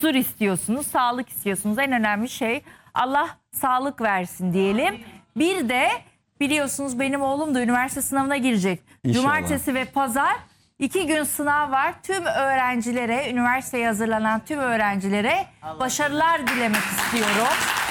huzur istiyorsunuz, sağlık istiyorsunuz. En önemli şey Allah sağlık versin diyelim. Bir de biliyorsunuz benim oğlum da üniversite sınavına girecek. İnşallah. Cumartesi ve pazar 2 gün sınav var. Tüm öğrencilere, üniversiteye hazırlanan tüm öğrencilere başarılar dilemek istiyorum.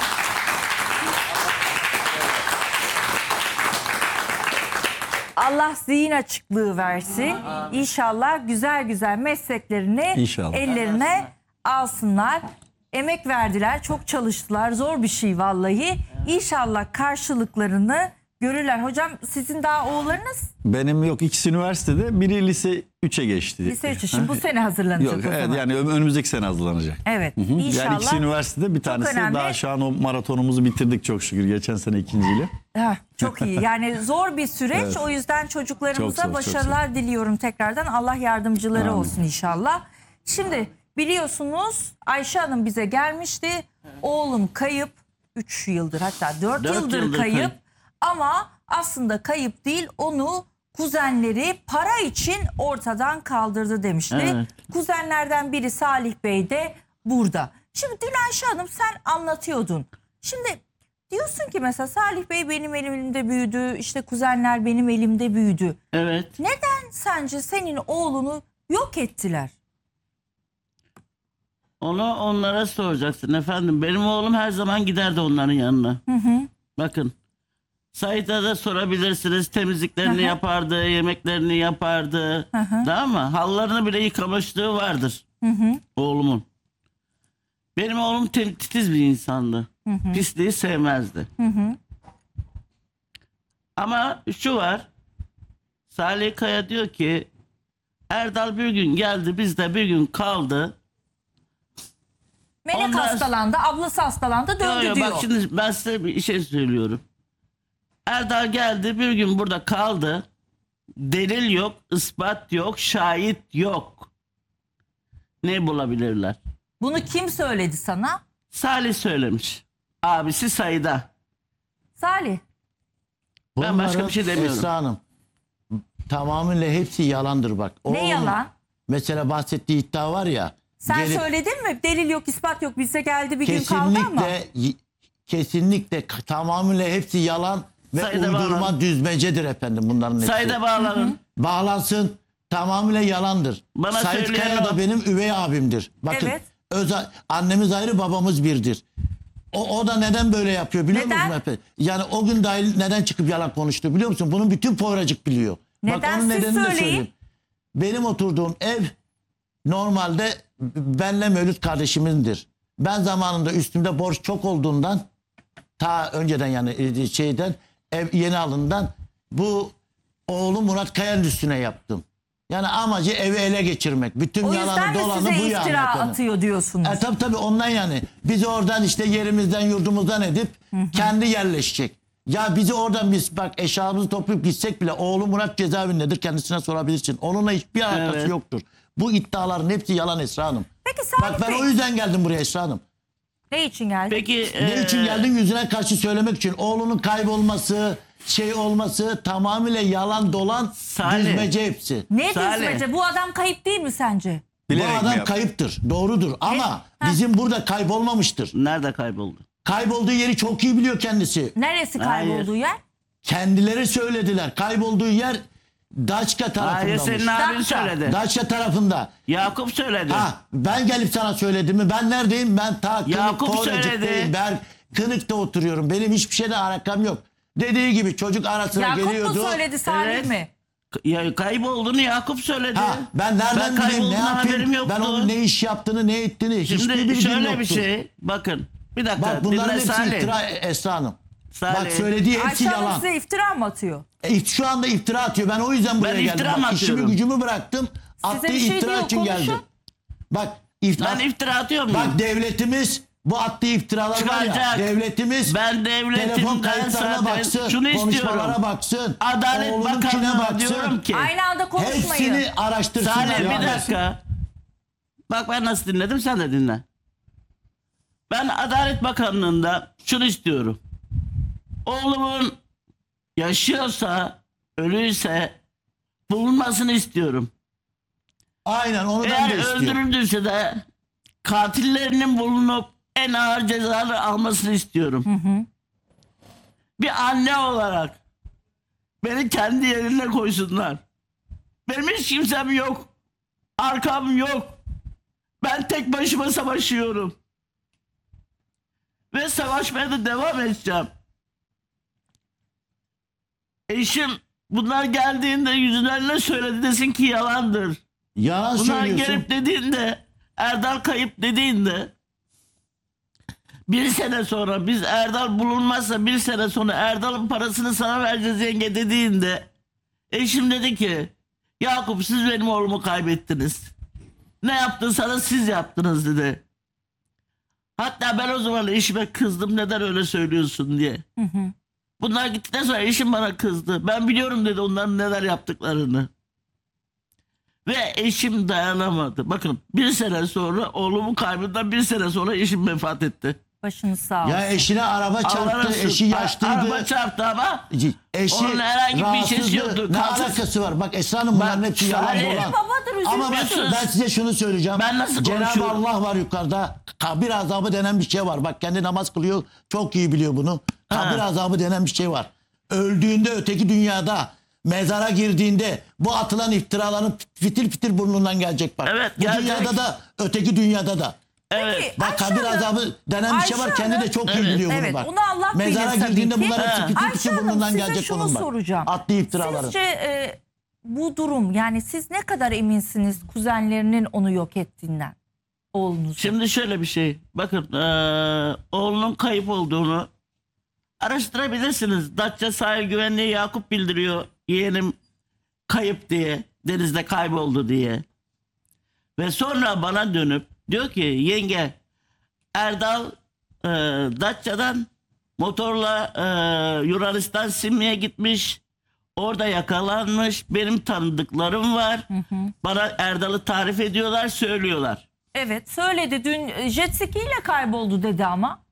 Allah zihin açıklığı versin. İnşallah güzel güzel mesleklerini İnşallah. ellerine alsınlar. Emek verdiler, çok çalıştılar. Zor bir şey vallahi. İnşallah karşılıklarını görürler. Hocam sizin daha oğullarınız Benim yok, ikisi üniversitede, biri lise 3'e geçti. lise 3 için bu sene hazırlanacak Yok, o evet, zaman. yani önümüzdeki sene hazırlanacak. Evet, Yani inşallah. ikisi üniversitede, bir tanesi önemli. daha şu an o maratonumuzu bitirdik çok şükür. Geçen sene ikinciyle. Çok iyi. Yani zor bir süreç. Evet. O yüzden çocuklarımıza Çok zor, başarılar diliyorum tekrardan. Allah yardımcıları Amin. olsun inşallah. Şimdi biliyorsunuz Ayşe Hanım bize gelmişti. Oğlum kayıp. 3 yıldır, hatta 4 yıldır kayıp. Ama aslında kayıp değil, onu kuzenleri para için ortadan kaldırdı demişti. Evet. Kuzenlerden biri Salih Bey de burada. Şimdi dün Ayşe Hanım sen anlatıyordun. Şimdi diyorsun ki mesela Salih Bey benim elimde büyüdü, işte kuzenler benim elimde büyüdü. Evet. Neden sence senin oğlunu yok ettiler? Onu onlara soracaksın efendim. Benim oğlum her zaman giderdi onların yanına. Bakın. Sait'e de sorabilirsiniz. Temizliklerini yapardı, yemeklerini yapardı. Tamam mı? Hallarını bile yıkamışlığı vardır. Oğlumun. Benim oğlum titiz bir insandı. Pisliği sevmezdi. Ama şu var. Salih Kaya diyor ki Erdal bir gün geldi, bizde bir gün kaldı. Melek Onlar- hastalandı, ablası hastalandı, döndü Yo, diyor. bak şimdi ben size bir şey söylüyorum. Erdal geldi bir gün burada kaldı. Delil yok, ispat yok, şahit yok. Ne bulabilirler? Bunu kim söyledi sana? Salih söylemiş. Abisi Sayda. Salih. Ben başka bir şey demiyorum. Esra Hanım, tamamıyla hepsi yalandır bak. Ne Oğlum, yalan? Mesela bahsettiği iddia var ya. Sen gelip söyledin mi? Delil yok, ispat yok. Bize geldi bir gün kaldı ama. kesinlikle tamamıyla hepsi yalan ve Sayda uydurma bağlanın. düzmecedir efendim bunların hepsi. Sayda bağlanın. Bağlansın, tamamıyla yalandır. Bana Sait söyleyen Kaya da o. benim üvey abimdir. Bakın Evet. annemiz ayrı, babamız birdir. O da neden böyle yapıyor biliyor Neden? musun efendim? Yani o gün dahil neden çıkıp yalan konuştu biliyor musun? Bunun bütün Poyrazcık biliyor. Neden? Bak onun Siz nedenini de söyleyin. söyleyeyim. Benim oturduğum ev normalde benle Mevlüt kardeşimindir. Ben zamanında üstümde borç çok olduğundan, ta önceden yani şeyden, ev yeni alından bu oğlu Murat Kaya'nın üstüne yaptım. Yani amacı evi ele geçirmek. Bütün O yüzden yalanı mi dolanı size bu yani. iftira efendim. atıyor diyorsunuz? Tabii ondan yani. Bizi oradan işte yerimizden yurdumuzdan edip kendi yerleşecek. Ya bizi oradan biz bak eşyamızı toplayıp gitsek bile oğlu Murat cezaevindedir, kendisine sorabilirsin. Onunla hiçbir alakası Evet. yoktur. Bu iddiaların hepsi yalan Esra Hanım. Peki Salih Bak ben Bey o yüzden geldim buraya Esra Hanım. ne için geldi? Peki Ne için geldim? Yüzüne karşı söylemek için. Oğlunun kaybolması, şey olması tamamıyla yalan dolan Salih. düzmece hepsi. Ne Salih. düzmece? Bu adam kayıp değil mi sence? Bilerek Bu mi adam yaptı? kayıptır. Doğrudur. Ama bizim burada kaybolmamıştır. nerede kayboldu? Kaybolduğu yeri çok iyi biliyor kendisi. Neresi kaybolduğu yer? Kendileri söylediler. Kaybolduğu yer Daçka Hayır, tarafındamış. senin abin söyledi. Daçka tarafında. Yakup söyledi. Ha, ben gelip sana söyledim mi? Ben neredeyim? Ben ta Yakup Poğracık'tayım. söyledi. Ben Kınık'ta oturuyorum. Benim hiçbir şeyle alakam yok. Dediği gibi çocuk arasına Yakup mu geliyordu. söyledi, Salih Evet. mi? Ya, kaybolduğunu Yakup söyledi. Ha, ben nereden bileyim, ne kaybolduğundan haberim yapayım? yoktu. Ben onun ne iş yaptığını, ne ettiğini hiçbir Şimdi bilgim şöyle yoktu. bir şey. Bakın. Bir dakika. Bak bunların dinle hepsi Salih. iftira Esra Hanım. Salih. Bak söylediği hepsi Ayşe Hanım yalan. size iftira mı atıyor? Şu anda iftira atıyor. Ben o yüzden buraya Ben geldim. iftira mı Bak, işimi atıyorum? gücümü bıraktım. Attığı bir şey iftira diyor, için konuşun. geldim. Bak iftira. Ben iftira atıyor muyum? Bak devletimiz bu attığı iftiralar var ya. Çıkaracak. Devletimiz Ben telefon devletimden kayıtlarına zaten baksın. şunu Konuşmalara istiyorum. baksın. Adalet oğlununkine Bakanlığı'na diyorum ki. Aynı anda konuşmayın. Hepsini araştırsınlar. Salih ya. bir dakika. Bak ben nasıl dinledim, sen de dinle. Ben Adalet Bakanlığı'nda şunu istiyorum. Oğlumun yaşıyorsa, ölüyse bulunmasını istiyorum. Aynen onu ben Eğer de istiyorum. öldürüldüyse de katillerinin bulunup en ağır cezaları almasını istiyorum. Bir anne olarak beni kendi yerine koysunlar. Benim hiç kimsem yok. Arkam yok. Ben tek başıma savaşıyorum. Ve savaşmaya da devam edeceğim. Eşim bunlar geldiğinde yüzlerine söyledi, desin ki yalandır. Yalan Bunlar söylüyorsun. gelip dediğinde, Erdal kayıp dediğinde, bir sene sonra biz Erdal bulunmazsa bir sene sonra Erdal'ın parasını sana vereceğiz yenge dediğinde, eşim dedi ki Yakup siz benim oğlumu kaybettiniz. Ne yaptıysanız siz yaptınız dedi. Hatta ben o zaman eşime kızdım, neden öyle söylüyorsun diye. Bunlar gittikten sonra eşim bana kızdı. Ben biliyorum dedi onların neler yaptıklarını. Ve eşim dayanamadı. Bakın bir sene sonra oğlumun kaybından bir sene sonra eşim vefat etti. Başınız sağ olsun. Ya eşine araba Allah çarptı, razı olsun. eşi yaşlıydı. Araba çarptı ama Eşi onun herhangi bir şeysi rahatsızdı. yoktu. Ne Kalsın. alakası var? Bak Esra Hanım bunların hepsi yalan Salih, dolan. babadır, Ama üzülmüşsünüz. ben size şunu söyleyeceğim. Ben nasıl Cenab-ı konuşuyorum? Allah var yukarıda. Kabir azabı denen bir şey var. Bak kendi namaz kılıyor. Çok iyi biliyor bunu. Kabir azabı denen bir şey var. Öldüğünde öteki dünyada mezara girdiğinde bu atılan iftiraların fitil fitil burnundan gelecek bak. Evet, Bu gelecek. dünyada da öteki dünyada da. evet. Peki, Bak Ayşe kabir Hanım- azabı denen bir şey var. Ayşe Kendi de Hanım- çok iyi Evet. biliyor bunu Evet, bak. onu Allah Mezara bilir tabii girdiğinde ki. bunlar hepsi fitil Ayşe fitil Hanım, burnundan size gelecek şunu bunun bak. soracağım. Attığı iftiraların. Sizce bu durum, yani siz ne kadar eminsiniz kuzenlerinin onu yok ettiğinden, oğlunuzu? Şimdi şöyle bir şey. Bakın oğlunun kayıp olduğunu araştırabilirsiniz. Datça Sahil Güvenliği Yakup bildiriyor. Yeğenim kayıp diye. Denizde kayboldu diye. Ve sonra bana dönüp diyor ki yenge Erdal Datça'dan motorla Yunanistan Simmi'ye gitmiş. Orada yakalanmış. Benim tanıdıklarım var. Bana Erdal'ı tarif ediyorlar, söylüyorlar. Evet, söyledi dün, jet ski ile kayboldu dedi ama.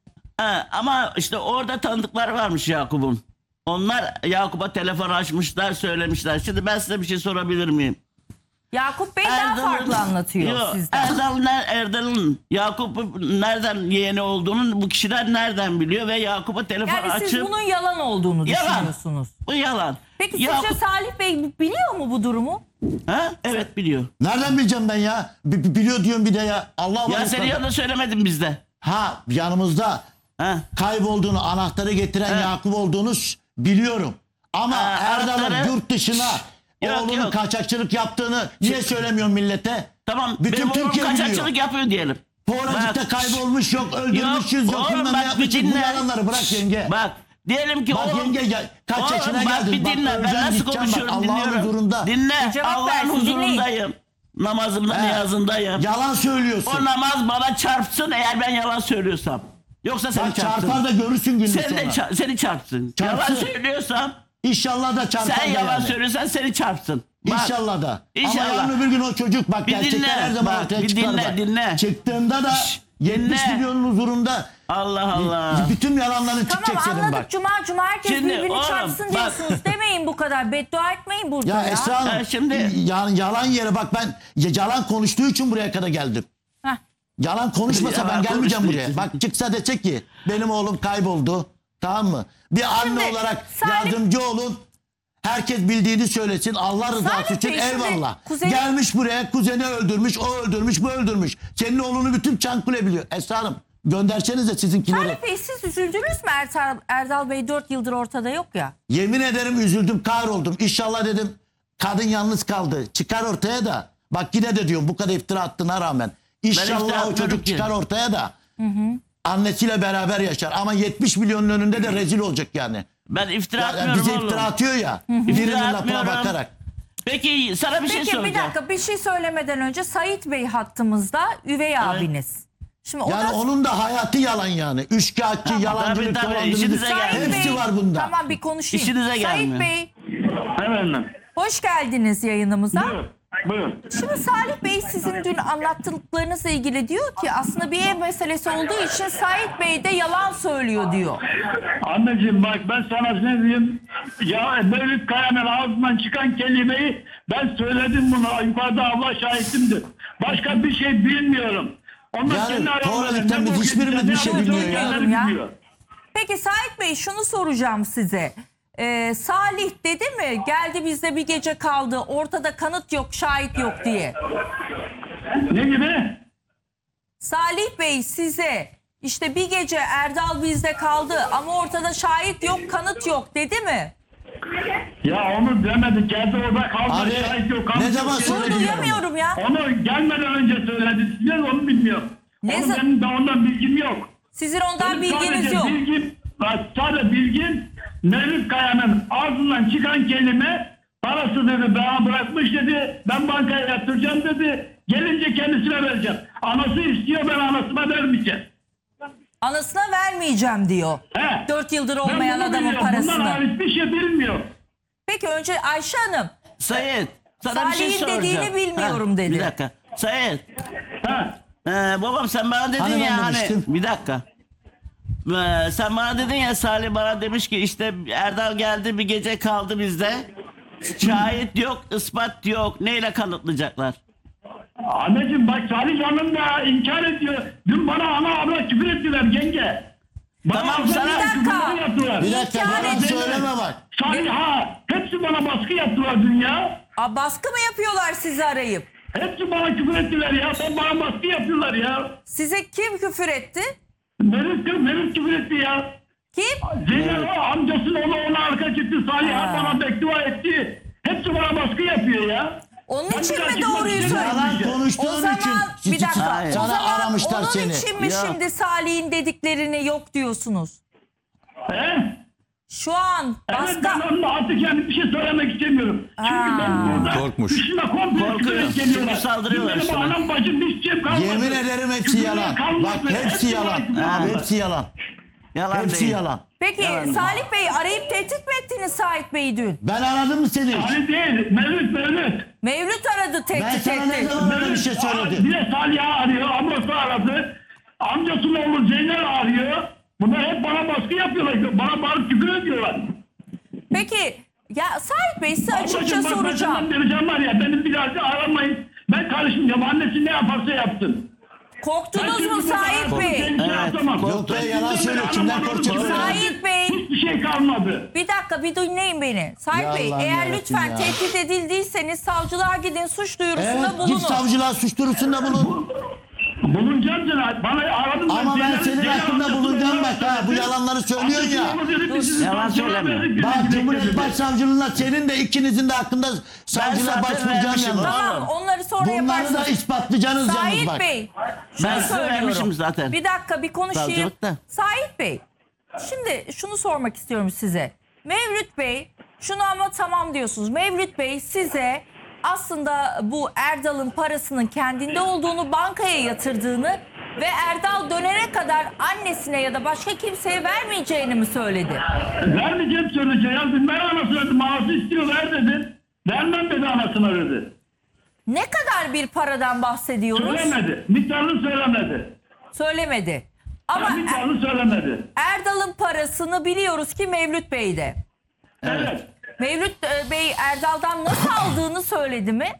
Ama işte orada tanıdıklar varmış Yakup'un. Onlar Yakup'a telefon açmışlar, söylemişler. Şimdi ben size bir şey sorabilir miyim? Yakup Bey daha farklı anlatıyor Yok, sizden. Erdal'ın Yakup'un nereden yeğeni olduğunu bu kişiler nereden biliyor ve Yakup'a telefon Yani siz açıp bunun yalan olduğunu Yalan. düşünüyorsunuz. bu yalan. Peki sizce Yakup, Salih Bey biliyor mu bu durumu? ha? Evet biliyor. Nereden bileceğim ben ya? Biliyor diyorum bir de ya. Allah Ya Allah. senin yanında söylemedin bizde. Ha yanımızda Ha? kaybolduğunu, anahtarı getiren Yakup olduğunu biliyorum. Ama Erdal'ın anahtarı- yurt dışına Yok, oğlunun yok. kaçakçılık yaptığını niye söylemiyorsun millete? Tamam. Bütün benim oğlum Türkiye kaçakçılık biliyor. yapıyor diyelim. Poracık'ta Bak, kaybolmuş, yok öldürmüşüz, Yok, yok oğlum bilmem bak, ne yapmışız. bir Bu dinle. yalanları bırak yenge. Bak diyelim ki Bak oğlum, yenge kaç oğlum, yaşına bak geldin. bir dinle. Ben öleceksin, nasıl gideceksin konuşuyorum Allah'ın dinliyorum. huzurunda. Dinle. Cevap Allah'ın versin, huzurundayım. Namazımda He. niyazındayım. Yalan söylüyorsun. O namaz bana çarpsın eğer ben yalan söylüyorsam. Yoksa seni Bak çarpsın. çarpar da görürsün gününü Seni, sonra. seni çarpsın. Çarpsın. Yalan söylüyorsam İnşallah da çarpar sen da yalan yani. söylüyorsan seni çarpsın. Bak, İnşallah da. İnşallah. Ama yarın öbür gün o çocuk bak Bir gerçekler dinle, her zaman bak, ortaya bir çıkar dinle, bak. dinle. Çıktığında da 70 dinle. milyonun huzurunda Allah Allah. bütün yalanların çıkacak Tamam, senin anladık. bak. Cuma herkes Şimdi birbirini oğlum, çarpsın bak. diyorsunuz. Demeyin bu kadar. Beddua etmeyin burada Ya ya. Esra Hanım şimdi- yalan yere bak ben yalan konuştuğu için buraya kadar geldim. Heh. Yalan konuşmasa Yalan ben gelmeyeceğim konuştuğu buraya. için. Bak çıksa desek ki benim oğlum kayboldu. Tamam mı? Bir anne Şimdi olarak Salih- yardımcı olun. Herkes bildiğini söylesin. Allah rızası Salih için Bey, şimdi eyvallah. kuzeni- Gelmiş buraya kuzeni öldürmüş, o öldürmüş, bu öldürmüş. Senin oğlunu bütün Çankule biliyor. Esra Hanım göndersenize sizinkileri. Salih Bey, siz üzüldünüz mü? Erdal Bey 4 yıldır ortada yok ya. Yemin ederim üzüldüm, kahroldum. İnşallah dedim kadın yalnız kaldı. Çıkar ortaya da. Bak yine de diyorum bu kadar iftira attığına rağmen. iftira İnşallah o atmıyorum çocuk ki. çıkar ortaya da. Annesiyle beraber yaşar. Ama 70 milyonun önünde de rezil olacak yani. Ben iftira Yani atmıyorum bize oğlum. iftira atıyor ya. Birinin lafına atmıyorum. bakarak. Peki sana bir şey Peki bir soracağım. dakika, bir şey söylemeden önce Sait Bey hattımızda, üvey abiniz. Şimdi o Yani da onun da hayatı yalan yani. Üçkağıtçı, yalancılık, tabii, yalancılık. işinize Sait gelmiyor. Hepsi Bey, var bunda. Tamam, bir konuşayım. İşinize Sait gelmiyor. Bey, Efendim. hoş geldiniz yayınımıza. Buyurun. Buyurun. Şimdi Salih Bey sizin dün anlattıklarınızla ilgili diyor ki aslında bir ev meselesi olduğu için Sait Bey de yalan söylüyor diyor. Anneciğim bak ben sana ne diyeyim. Ya Mevlüt Kaya'nın ağzından çıkan kelimeyi ben söyledim bunu. Yukarıda Allah şahitimdir. Başka bir şey bilmiyorum. Onlar Yani kendi aralarında tuvaletten biz ne hiçbirimiz bir şey konuşuyorlar, bilmiyor ya. kendileri biliyor. Peki Sait Bey şunu soracağım size. Salih dedi mi? Geldi bizde bir gece kaldı. Ortada kanıt yok, şahit yok diye. Ne gibi? Salih Bey size işte bir gece Erdal bizde kaldı ama ortada şahit yok, kanıt yok dedi mi? Ya onu demedi. Geldi orada kaldı. Abi, Şahit yok. ne kanıt zaman yok. söyledi? Bunu duyamıyorum ya. Onu gelmeden önce söyledi. Size onu bilmiyorum. Ne Onu za- benim de ondan bilgim yok. Sizin ondan Benim bilginiz sadece yok. Sadece bilgim Mevlüt Kaya'nın ağzından çıkan kelime parası dedi bana bırakmış dedi. Ben bankaya yatıracağım dedi. Gelince kendisine vereceğim. Anası istiyor ben anasına vermeyeceğim. Anasına vermeyeceğim diyor. He. 4 yıldır Ben olmayan bunu adamın biliyorum. Bundan parasını. hariç bir şey bilmiyorum. Peki önce Ayşe Hanım. Sayit sana bir şey Salih'in soracağım. dediğini bilmiyorum dedi. Bir dakika. Sayit. He. Babam sen bana dedin Hani ben ya hani demiştim? bir dakika. Sen bana dedin ya Salih bana demiş ki işte Erdal geldi bir gece kaldı bizde. Şahit yok, ispat yok. Neyle kanıtlayacaklar? Anneciğim bak Salih Hanım da inkar ediyor. Dün bana ana abla küfür ettiler yenge. Tamam, abla sana- küfür Bir dakika. yaptılar. Bir dakika İnkar yalan edin. söyleme bak. Salih hepsi bana baskı yaptılar dün ya. Baskı mı yapıyorlar sizi arayıp? Hepsi bana küfür ettiler ya. Bana baskı yapıyorlar ya. Size kim küfür etti? Merit küfür etti ya. Kim? Zeynep o amcasının ona arka çıktı. Salih bana beddua etti. Hepsi bana baskı yapıyor ya. Onun Ben için bir daha mi doğruyu çıkmak söylüyorsun? Yalan O konuştuğun zaman için bir dakika. Hayır. O sana zaman aramışlar onun seni. için mi Yok. şimdi Salih'in dediklerini yok diyorsunuz? He? Şu an Evet baskı... ben onunla artık yani bir şey söylemek istemiyorum. Çünkü ben burada Korkmuş. dışına komple Korkuyor. küfür geliyorlar. Çünkü saldırıyorlar Benim sana. anam bacım hiç şey kalmadı. Yemin ederim hepsi Küfürler yalan. kalmadı. Bak hepsi yalan. yalan. Hepsi yalan. Yalan Hepsi değil. yalan. Peki Salih Bey arayıp tehdit mi ettiniz Sait Bey'i dün? Ben aradım mı seni? Hani değil. Mevlüt. Mevlüt aradı Ben tehdit sana ne etti. zaman böyle bir şey söyledim? Bir de Salih'i arıyor. Ablası aradı. Amcasının oğlu Zeynel arıyor. Bunlar hep bana baskı yapıyorlar. Bana bağırıp küfür ediyorlar. Peki ya Sait Bey size açıkça Ablacığım bak ben soracağım. senden vereceğim var ya. Benim bir daha aramayın. Ben karışmayacağım. Annesi ne yaparsa yapsın. Korktunuz mu Sait Bey? Evet, Yok be yalan söylüyor. Kimden korkacak? Sait Bey Hiçbir şey kalmadı. bir dakika bir dinleyin beni. Sait Bey Yalan eğer yarabbim lütfen ya. tehdit edildiyseniz savcılığa gidin suç duyurusunda Evet git bulunun. savcılığa suç duyurusunda bulun. Bulunacağım sana. Bana aradın. Ama ben senin hakkında bulunacağım bak ha. Bu yalanları söylüyorsun ya. Yalan söyleme. Bak Cumhuriyet Başsavcılığına senin de ikinizin de hakkında savcılığa zaten başvuracağım vermişim. yalnız. Tamam onları sonra Bunları da yaparsınız. ispatlayacaksınız yalnız Sait bak. Bey şunu Ben size söylüyorum. vermişim zaten. Bir dakika bir konuşayım. Savcılıkta. Sait Bey şimdi şunu sormak istiyorum size. Mevlüt Bey şunu ama tamam diyorsunuz. Mevlüt Bey size aslında bu Erdal'ın parasının kendinde olduğunu, bankaya yatırdığını ve Erdal dönene kadar annesine ya da başka kimseye vermeyeceğini mi söyledi? Vermeyeceğim söyleyeceğim. Ya ben anasına dedim. Anası istiyor ver dedi. Vermem dedi anasına dedi. Ne kadar bir paradan bahsediyoruz? Söylemedi. Miktarını söylemedi. Söylemedi. Ama Miktarını söylemedi. Erdal'ın parasını biliyoruz ki Mevlüt Bey'de. Evet. Mevlüt Bey Erdal'dan nasıl aldığını söyledi mi?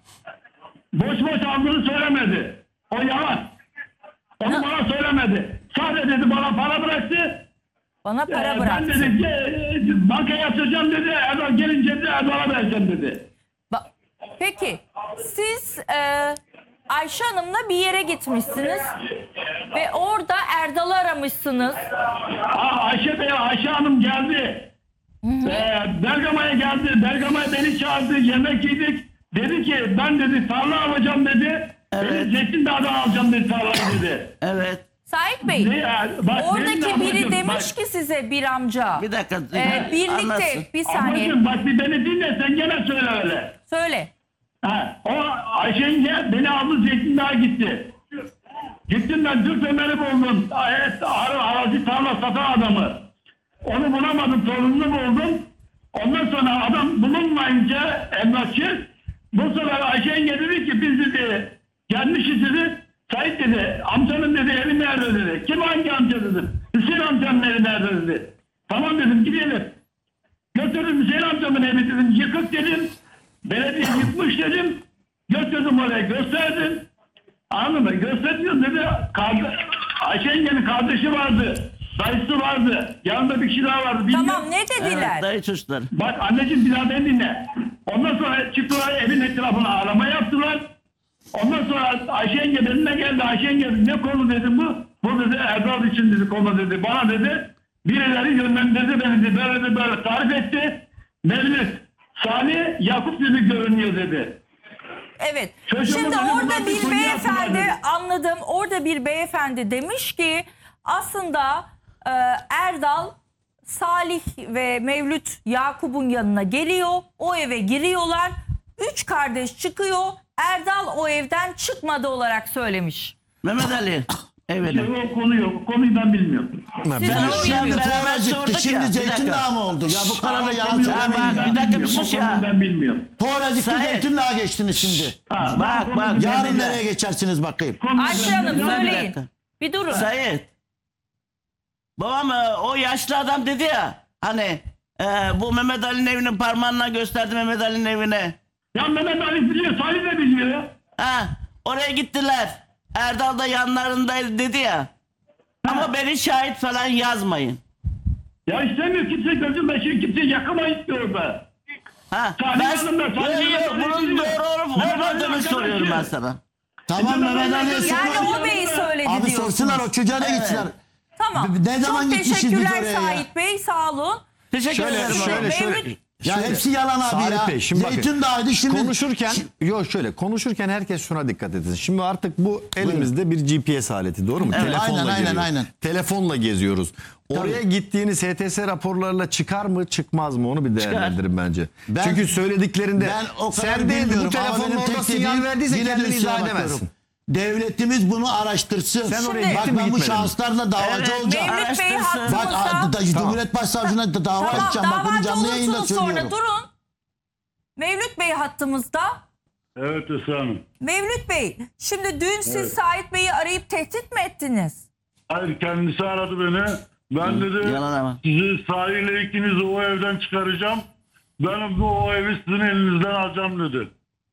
Boş aldığını söylemedi. O yalan. Onu bana söylemedi. Sadece dedi bana para bıraktı. Bana para Ben bıraktı. dedi bankaya yatıracağım dedi. Erdal gelince de Erdal'a vereceğim dedi. Peki siz Ayşe Hanım'la bir yere gitmişsiniz ve orada Erdal'ı aramışsınız. Ayşe Hanım geldi. Bergama'ya geldi. Bergama'ya beni çağırdı. Yemek yedik. Dedi ki ben dedi tarla alacağım dedi. Evet. Beni Zeytindağ'dan alacağım dedi tarlayı dedi. Evet. Sait Bey Bak, oradaki benim biri ablacığım, demiş bak. ki size bir amca. Bir dakika. Birlikte anlatsın. bir saniye Ablacığım bak bir beni dinle sen gene söyle öyle. söyle. O Ayşe yenge beni aldı Zeytindağ'a gitti. Gittim ben Türk Ömer'i buldum. Arazi tarla satan adamı. Onu bulamadım torununu buldum. Ondan sonra adam bulunmayınca emlakçı bu sefer Ayşe yenge dedi ki biz dedi gelmişiz dedi. Sait dedi amcanın dedi evi nerede dedi. Kim hangi amca dedim. Hüseyin amcanın evi nerede dedi. Tamam dedim gidelim. Götürdüm Hüseyin amcamın evi dedim. Yıkık dedim. Belediye yıkmış dedim. Götürdüm oraya gösterdim. Anladın mı? Gösteriyor dedi. Ayşe yengenin kardeşi vardı. Dayısı vardı. Yanında bir kişi daha vardı. Bilmiyorum. Tamam, ne dediler? Evet, dayı çocuklar. Bak anneciğim bir daha beni dinle. Ondan sonra çıktılar evin etrafına arama yaptılar. Ondan sonra Ayşe yenge benimle geldi. Ayşe yenge ne konu dedi bu? Bu dedi Erdal için dedi konu dedi. Bana dedi birileri yönlendirdi beni dedi. Böyle tarif etti. Mevlüt, Salih, Yakup gibi görünüyor dedi. Evet. Çocuğumu Şimdi bana orada bırakıp bir bunu beyefendi yaptılar. anladım. Orada bir beyefendi demiş ki aslında Erdal, Salih ve Mevlüt Yakup'un yanına geliyor. O eve giriyorlar. 3 kardeş çıkıyor. Erdal o evden çıkmadı olarak söylemiş. Mehmet Ali. Evet. O konu yok. O konuyu ben bilmiyorum. Siz Ben onu şimdi bilmiyorsunuz. beraber Sonra sorduk çıktı. ya. Şimdi Bir Zeytin dakika. Dağı mı oldu? Ya bu kararla yalan Konuyu söylemeyin. bak, ya. bir dakika, bir O sus konuyu ya. Ben bilmiyorum. Sonra çıktı Sayın- Zeytin Dağı geçtiniz şimdi. Ha, Bak, ben bak. konuyu- Yarın Mehmet Ali. nereye geçersiniz bakayım. konuyu Ayşe ben Hanım bilmiyorum. söyleyin. dakika. Bir durun. Sayit. Babam o yaşlı adam dedi ya. Hani bu Mehmet Ali'nin evini parmağınla gösterdi Mehmet Ali'nin evine. Ya Mehmet Ali biliyor, Salih de biliyor ya. Ha, oraya gittiler. Erdal da yanlarındaydı dedi ya. Ama beni şahit falan yazmayın. Ya istemiyor kimse gözüm başı kimse yakamayız diyor be. Ha, Salih ben Hanım da, Salih Yok, Hanım da bunun biliyor. doğru olup Mehmet Ali olmadığını arkadaşı. soruyorum ben sana. Tamam Mehmet Ali. Yani o bey söyledi Abi diyorsunuz. sorsunlar o çocuğa ne gitsinler. Tamam. Ne zaman Çok gitmişizdir teşekkürler oraya ya? Sait Bey, sağ olun. Teşekkür Şöyle, ederim. şöyle, abi. şöyle. Mevlüt- Ya Şöyle, hepsi yalan abi Salih ya. Bey, şimdi bakın. Zeytin Dağı'ydı şimdi. Konuşurken herkes şuna dikkat etsin. Şimdi artık bu elimizde bir GPS aleti, doğru mu? Evet, Telefonla aynen, geliyoruz. aynen. Telefonla geziyoruz. Oraya gittiğiniz HTS raporlarıyla çıkar mı çıkmaz mı onu bir değerlendirin bence. Ben- Çünkü söylediklerinde Ben o kadar sen değil de bu bilmiyorum ama telefonla benim orada tek sinyal dediğim verdiyse yine de kendini üstüne izah bakıyorum. edemezsin. Devletimiz bunu araştırsın. Sen oraya Şimdi- Bak gittin mi ben bu gitmedin mi? şahıslarla davacı Evet, olacağım. Mevlüt Bey Araştırsın. Bak hattımızda. Cumhuriyet Başsavcılığına da dava Tamam, edeceğim. Bak bunu davacı canlı yayında olursunuz söylüyorum. sonra, durun. Mevlüt Bey hattımızda. Evet Esra Hanım. Mevlüt Bey, şimdi dün siz Sait Bey'i arayıp tehdit mi ettiniz? Hayır kendisi aradı beni. Ben dedi Yalan ama. sizi Salih'le ikinizi o evden çıkaracağım. Ben o evi sizin elinizden alacağım dedi.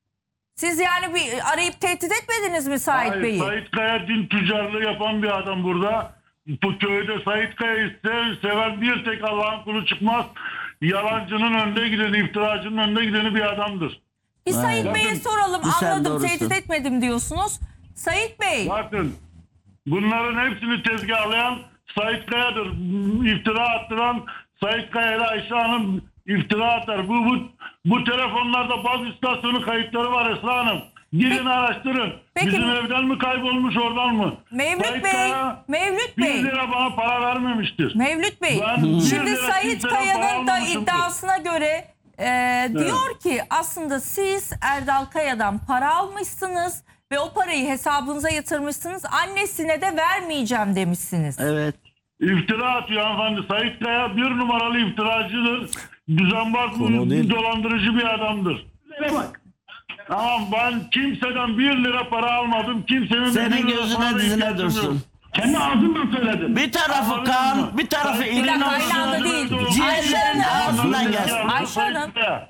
Siz yani bir arayıp tehdit etmediniz mi Sait Hayır, Bey'i? Sait Kaya din tüccarlığı yapan bir adam burada. Bu köyde Sait Kaya'yı seven bir tek Allah'ın kulu çıkmaz. Yalancının önde gideni, iftiracının önde gideni bir adamdır. Bir Sait Aynen. Bey'e soralım. Sen Anladım, doğrusun. tehdit etmedim diyorsunuz. Sait Bey, Bakın bunların hepsini tezgahlayan Sait Kaya'dır. İftira attıran Sait Kaya ile Ayşe Hanım iftira atar. Bu telefonlarda baz istasyonu kayıtları var Esra Hanım. Gidin araştırın. Peki- Bizim evden mi kaybolmuş oradan mı? Mevlüt Sait Bey, Kaya Mevlüt 1 Bey, lira bana para vermemiştir. Mevlüt Bey. Ben bir Şimdi lira Sait kimseden para Kaya'nın da almamışımdır. iddiasına göre diyor ki aslında siz Erdal Kaya'dan para almışsınız ve o parayı hesabınıza yatırmışsınız. Annesine de vermeyeceğim demişsiniz. Evet. İftira atıyor hanımefendi. Sait Kaya 1 numaralı iftiracıdır. Düzenbaz, Konu o değil. dolandırıcı bir adamdır. Bak. Tamam ben kimseden 1 lira para almadım. Kimsenin de Senin 1 lira gözüne paraya dizine ihtiyacım yok. dursun. Kendi ağzımdan söyledim. Bir tarafı Anladın kan, mı? bir tarafı Sait ilin Bir dakika, aynı olsun. anda değil. Ciğerlerin Ayşe Hanım. ağzından gelsin. Ayşe Sait Hanım. Kaya.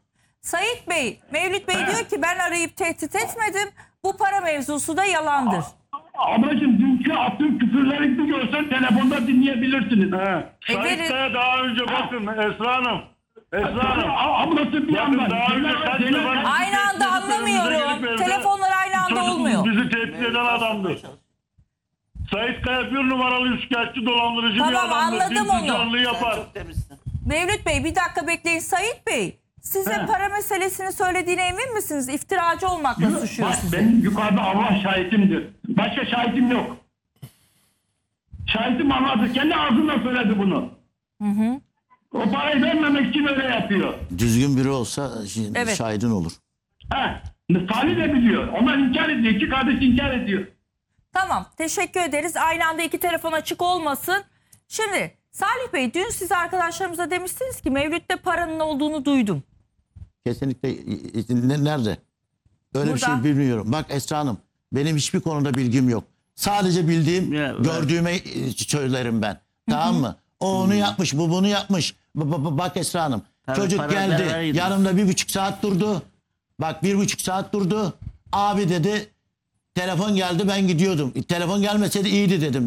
Sait Bey, Mevlüt Bey diyor ki ben arayıp tehdit etmedim. Bu para mevzusu da yalandır. Ablacığım dünkü attığım küfürleri bir görsen telefonda dinleyebilirsiniz. He. verin. Sait Kaya daha önce bakın Esra Hanım. Esra Hanım. Ablası bir Bakın yandan. daha önce kaç defa Aynı anda anlamıyorum. Telefonlar aynı anda olmuyor. Bizi tehdit eden adamdır. Sait Kaya 1 numaralı üçkağıtçı dolandırıcı bir Tamam, adamdır. anladım Din onu. tüccarlığı yapar. Çok temizsin. Mevlüt Bey bir dakika bekleyin. Sait Bey size He. para meselesini söylediğine emin misiniz? İftiracı olmakla suçluyor Bak sizi. benim yukarıda Allah şahitimdir. Başka şahitim yok. Şahitim Allah'tır. Kendi ağzından söyledi bunu. O parayı vermemek için öyle yapıyor. Düzgün biri olsa Evet. şahidin olur. He. Salih de biliyor. Onlar inkar ediyor. İki kardeş inkar ediyor. Tamam, teşekkür ederiz. Aynı anda iki telefon açık olmasın. Şimdi Salih Bey dün siz arkadaşlarımıza demiştiniz ki Mevlüt'te paranın olduğunu duydum. Kesinlikle nerede? Öyle bir Burada. şey bilmiyorum. Bak Esra Hanım benim hiçbir konuda bilgim yok. Sadece bildiğim Ya, evet. gördüğüme söylerim ben. Tamam mı? O onu yapmış, bu bunu yapmış. Bak Esra Hanım. Tabii, Çocuk para geldi. beraberiydi. Yanımda 1,5 saat durdu. Bak 1,5 saat durdu. Abi dedi Telefon geldi, ben gidiyordum. Telefon gelmeseydi iyiydi dedim.